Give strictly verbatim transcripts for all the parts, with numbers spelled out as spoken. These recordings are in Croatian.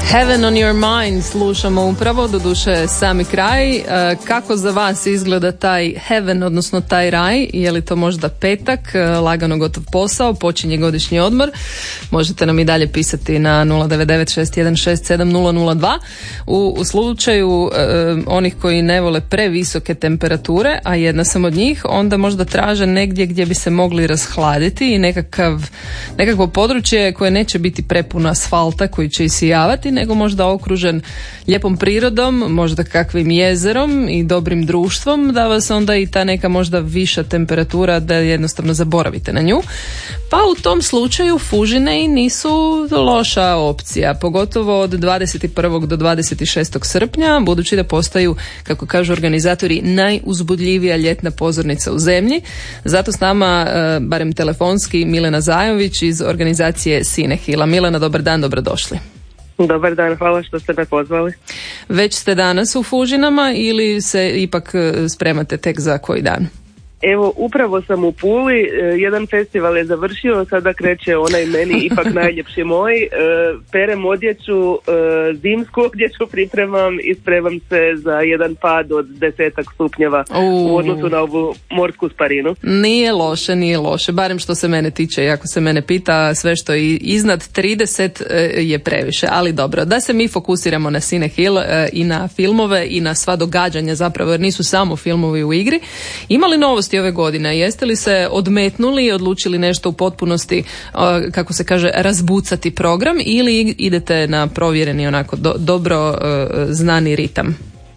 Heaven on your mind slušamo upravo, doduše sami kraj. Kako za vas izgleda taj heaven, odnosno taj raj? Je li to možda petak, lagano gotov posao, počinje godišnji odmor? Možete nam i dalje pisati na nula devet devet šest jedan šest sedam nula nula dva. U, u slučaju e, onih koji ne vole previsoke temperature, a jedna sam od njih, onda možda traže negdje gdje bi se mogli rashladiti i nekakav, nekakvo područje koje neće biti prepuno asfalta koji će isijavati, nego možda okružen lijepom prirodom, možda kakvim jezerom i dobrim društvom, da vas onda i ta neka možda viša temperatura da jednostavno zaboravite na nju. Pa u tom slučaju Fužine i nisu loša opcija, pogotovo od dvadeset prvog do dvadeset šestog srpnja, budući da postaju, kako kažu organizatori, najuzbudljivija ljetna pozornica u zemlji. Zato s nama, barem telefonski, Milena Zajović iz organizacije Cinehila. Milena, dobar dan, dobrodošli. Dobar dan, hvala što ste me pozvali. Već ste danas u Fužinama ili se ipak spremate tek za koji dan? Evo, upravo sam u Puli, jedan festival je završio, sada kreće onaj meni ipak najljepši moj, perem odjeću, zimsku odjeću pripremam i spremam se za jedan pad od desetak stupnjeva u, u odnosu na ovu morsku sparinu. Nije loše, nije loše, barem što se mene tiče, i ako se mene pita, sve što je iznad trideset je previše, ali dobro, da se mi fokusiramo na Cinehil i na filmove i na sva događanja zapravo, jer nisu samo filmovi u igri. Ima li novosti ove godine? Jeste li se odmetnuli i odlučili nešto u potpunosti, kako se kaže, razbucati program ili idete na provjereni onako do, dobro uh, znani ritam?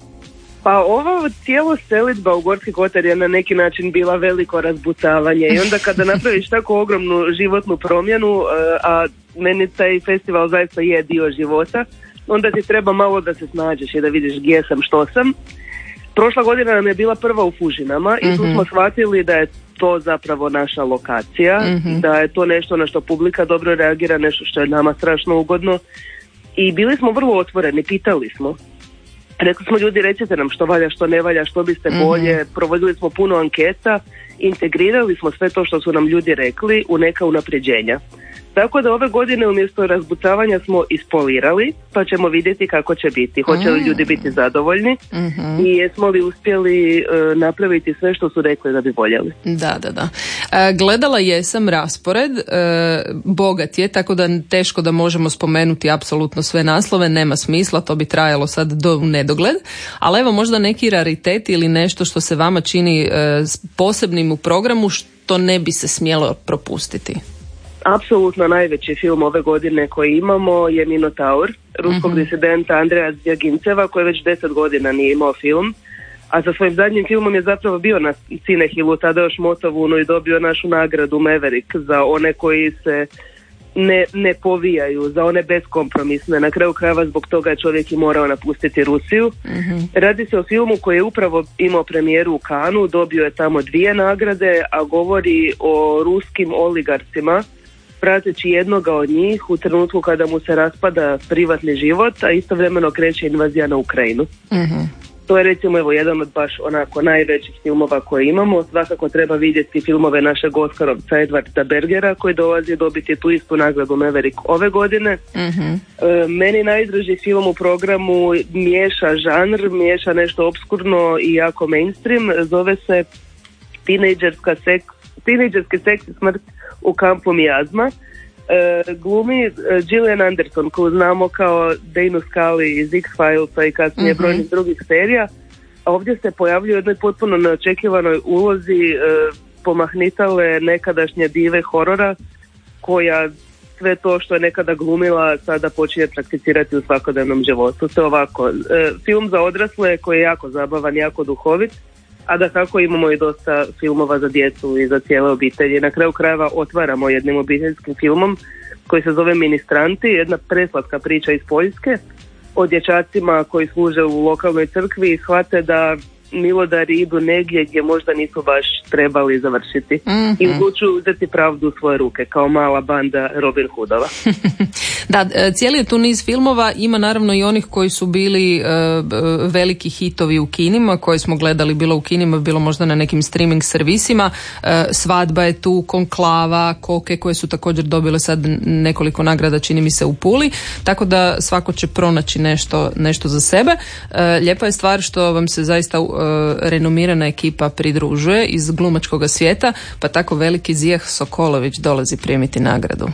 Pa ovo cijelo selidba u Gorski kotar je na neki način bila veliko razbucavanje i onda kada napraviš tako ogromnu životnu promjenu, uh, a meni taj festival zaista je dio života, onda ti treba malo da se snađeš i da vidiš gdje sam, što sam. Prošla godina nam je bila prva u Fužinama i tu smo shvatili da je to zapravo naša lokacija, mm-hmm. da je to nešto na što publika dobro reagira, nešto što je nama strašno ugodno i bili smo vrlo otvoreni, pitali smo. Rekli smo, ljudi, recite nam što valja, što ne valja, što biste bolje, mm-hmm. provodili smo puno anketa, integrirali smo sve to što su nam ljudi rekli u neka unapređenja. Tako da ove godine umjesto razbucavanja smo ispolirali, pa ćemo vidjeti kako će biti. Hoće li ljudi biti zadovoljni mm-hmm. i jesmo li uspjeli uh, napraviti sve što su rekli da bi voljeli. Da, da, da. E, gledala jesam raspored, e, bogat je, tako da teško da možemo spomenuti apsolutno sve naslove, nema smisla, to bi trajalo sad do nedogled, ali evo možda neki raritet ili nešto što se vama čini e, posebnim u programu što ne bi se smjelo propustiti. Apsolutno najveći film ove godine koji imamo je Minotaur, ruskog mm-hmm. disidenta Andreja Zvjaginceva, koji već deset godina nije imao film, a sa svojim zadnjim filmom je zapravo bio na Cinehilu, tada još Motovunu, i dobio našu nagradu Maverick za one koji se ne, ne povijaju, za one beskompromisne. Na kraju krajeva zbog toga je čovjek i morao napustiti Rusiju. Mm-hmm. Radi se o filmu koji je upravo imao premijeru u Kanu, dobio je tamo dvije nagrade, a govori o ruskim oligarcima, prateći jednoga od njih u trenutku kada mu se raspada privatni život, a istovremeno kreće invazija na Ukrajinu. Mm-hmm. To je recimo evo jedan od baš onako najvećih filmova koje imamo. Svakako treba vidjeti filmove našeg Oskarovca Edvarda Bergera koji dolazi dobiti tu istu nagradu Maverick ove godine. Mm-hmm. E, meni najdraži film u programu miješa žanr, miješa nešto obskurno i jako mainstream. Zove se Tinejdžerska seks, Tinejdžerski seks i smrt u kampu Mijazma. E, glumi Gillian Anderson, koju znamo kao Danu Scully iz X-Filesa i kasnije mm-hmm. brojnih drugih serija. A ovdje se pojavljuje u jednoj potpuno neočekivanoj ulozi e, pomahnitale nekadašnje dive horora, koja sve to što je nekada glumila sada počinje prakticirati u svakodnevnom životu. To je ovako, e, film za odrasle koji je jako zabavan, jako duhovit, a da kako imamo i dosta filmova za djecu i za cijele obitelji. Na kraju krajeva otvaramo jednim obiteljskim filmom koji se zove Ministranti, jedna preslatka priča iz Poljske o dječacima koji služe u lokalnoj crkvi i shvate da milodari idu negdje gdje možda nisu baš trebali završiti. Mm-hmm. I odlučuju uzeti pravdu u svoje ruke, kao mala banda Robin Hoodova. Da, cijeli je tu niz filmova, ima naravno i onih koji su bili uh, veliki hitovi u kinima, koje smo gledali bilo u kinima, bilo možda na nekim streaming servisima. Uh, Svadba je tu, Konklava, Koke, koje su također dobile sad nekoliko nagrada, čini mi se, u Puli, tako da svako će pronaći nešto, nešto za sebe. Uh, lijepa je stvar što vam se zaista uh, renomirana ekipa pridružuje iz glumačkog svijeta, pa tako veliki Zijah Sokolović dolazi primiti nagradu.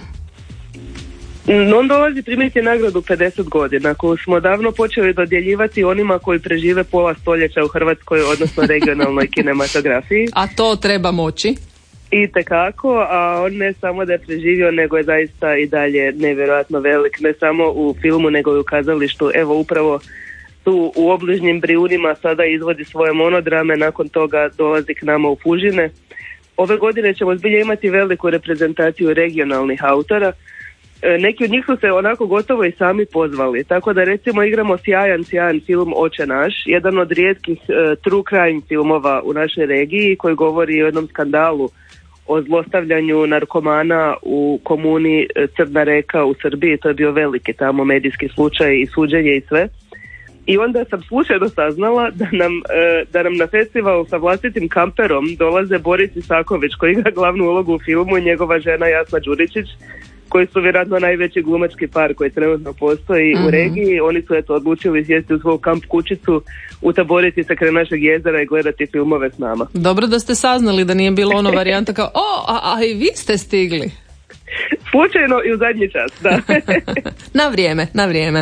On dolazi primiti nagradu pedeset godina, koju smo davno počeli dodjeljivati onima koji prežive pola stoljeća u Hrvatskoj, odnosno regionalnoj kinematografiji. A to treba moći. Itekako, a on ne samo da je preživio, nego je zaista i dalje nevjerojatno velik, ne samo u filmu, nego i u kazalištu. Evo, upravo tu u Obližnjim Brijunima sada izvodi svoje monodrame, nakon toga dolazi k nama u Fužine. Ove godine ćemo zbilja imati veliku reprezentaciju regionalnih autora. Neki od njih su se onako gotovo i sami pozvali, tako da recimo igramo sjajan, sjajan film Oče naš, jedan od rijetkih uh, true crime filmova u našoj regiji koji govori o jednom skandalu o zlostavljanju narkomana u komuni Crna Reka u Srbiji. To je bio veliki tamo medijski slučaj i suđenje i sve. I onda sam slučajno saznala da nam, uh, da nam na festival sa vlastitim kamperom dolaze Boris Isaković koji igra glavnu ulogu u filmu i njegova žena Jasna Đuričić, koji su vjerojatno najveći glumački par koji trenutno postoji mm-hmm. u regiji. Oni su eto odlučili sjesti u svoju kamp kućicu, utaboriti se kraj našeg jezera i gledati filmove s nama. Dobro da ste saznali da nije bilo ono varijanta kao o, a, a i vi ste stigli. Slučajno i u zadnji čas, da. Na vrijeme, na vrijeme.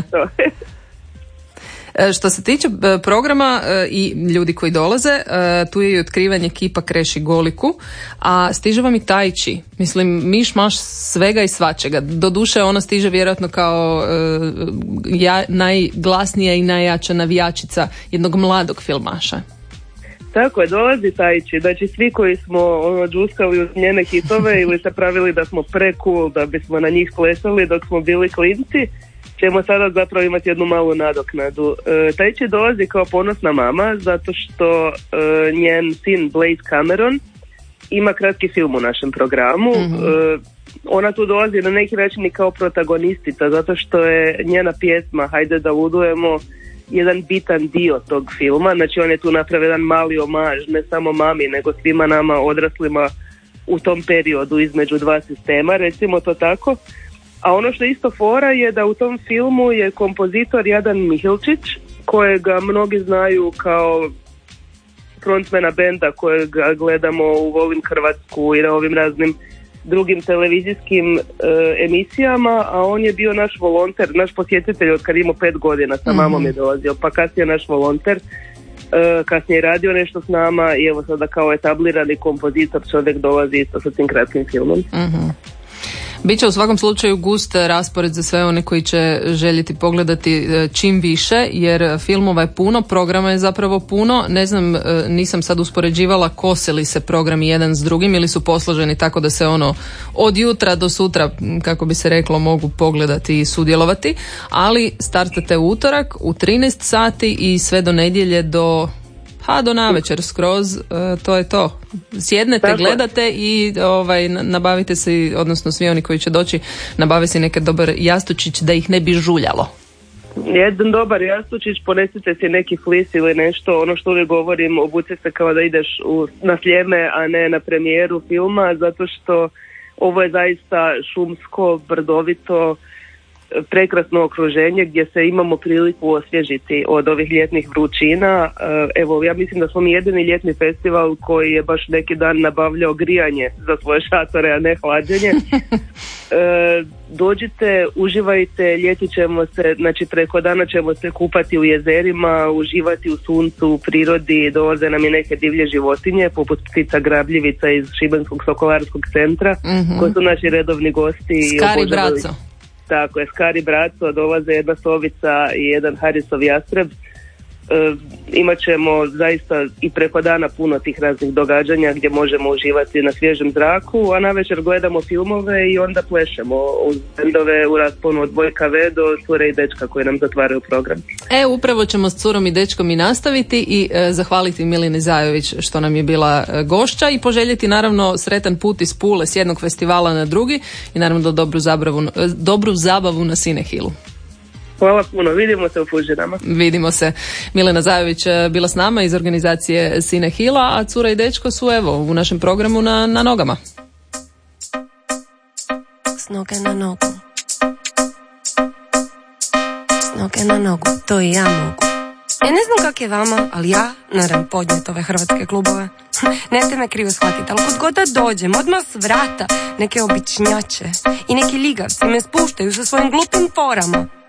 Što se tiče programa i ljudi koji dolaze, tu je i otkrivanje kipa Kreši Goliku, a stiže vam i Tajči. Mislim, miš maš svega i svačega. Doduše ona stiže vjerojatno kao ja, najglasnija i najjača navijačica jednog mladog filmaša. Tako je, dolazi Tajči. Znači svi koji smo ono, džuskali uz njene hitove ili se pravili da smo pre-cool, da bismo na njih plesali dok smo bili klinci, ćemo sada zapravo imati jednu malu nadoknadu. E, Tajči dolazi kao ponosna mama zato što e, njen sin Blade Cameron ima kratki film u našem programu. Mm-hmm. E, ona tu dolazi na neki način i kao protagonistica zato što je njena pjesma Hajde da ludujemo jedan bitan dio tog filma. Znači on je tu napravio jedan mali omaž ne samo mami nego svima nama odraslima u tom periodu između dva sistema, recimo to tako. A ono što isto fora je da u tom filmu je kompozitor Jadan Mihilčić, kojega mnogi znaju kao frontmana benda kojega gledamo u Volim Hrvatsku i na ovim raznim drugim televizijskim e, emisijama, a on je bio naš volonter, naš posjetitelj od kad imao pet godina, sa mamom mm-hmm. je dolazio, pa kasnije naš volonter, e, kasnije je radio nešto s nama i evo sada kao etablirani kompozitor čovjek dolazi isto sa tim kratkim filmom. Mm-hmm. Biće u svakom slučaju gust raspored za sve one koji će željeti pogledati čim više, jer filmova je puno, programa je zapravo puno. Ne znam, nisam sad uspoređivala kose li se programi jedan s drugim ili su posloženi tako da se ono od jutra do sutra, kako bi se reklo, mogu pogledati i sudjelovati, ali startate u utorak u trinaest sati i sve do nedjelje do pa do navečer skroz, to je to. Sjednete, tako, gledate i ovaj, nabavite se, odnosno svi oni koji će doći, nabave si neki dobar jastučić da ih ne bi žuljalo. Jedan dobar jastučić, ponesite si neki flis ili nešto, ono što uvijek govorim, obuci se kao da ideš u, na Sljeme, a ne na premijeru filma, zato što ovo je zaista šumsko, brdovito, prekrasno okruženje gdje se imamo priliku osvježiti od ovih ljetnih vrućina. Evo, ja mislim da smo mi jedini ljetni festival koji je baš neki dan nabavljao grijanje za svoje šatore, a ne hlađenje. E, dođite, uživajte, ljeti ćemo se, znači preko dana ćemo se kupati u jezerima, uživati u suncu, u prirodi, dolaze nam i neke divlje životinje, poput ptica grabljivica iz Šibenskog sokolarskog centra, mm-hmm. koji su naši redovni gosti. Skari braco. Tako je, Skari braco, dolaze jedna sovica i jedan Harisov jastreb. E, imat ćemo zaista i preko dana puno tih raznih događanja gdje možemo uživati na svježem zraku, a navečer gledamo filmove i onda plešemo uz bendove u rasponu od Boy K V do Cure i dečka koji nam zatvaraju program. E, upravo ćemo s Curom i dečkom i nastaviti i e, zahvaliti Milini Zajović što nam je bila e, gošća i poželjeti naravno sretan put iz Pule s jednog festivala na drugi i naravno dobru zabavu, e, dobru zabavu na Cinehillu. Hvala puno, vidimo se u Fužinama. Vidimo se. Milena Zajović bila s nama iz organizacije Cinehilla, a Cura i dečko su evo u našem programu na, na nogama. S noge na nogu. S noge na nogu, to i ja mogu. Ja ne znam kak je vama, ali ja naravno podnijet ove hrvatske klubove. Nete me krivo shvatiti, ali kod god da dođem, odmah s vrata neke običnjače i neki ligavci me spuštaju sa svojim glupim forama.